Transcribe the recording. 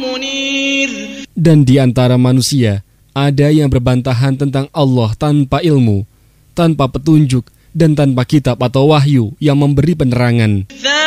منير. Dan di antara manusia ada yang berbantahan tentang Allah tanpa ilmu, tanpa petunjuk, dan tanpa kitab atau wahyu yang memberi penerangan.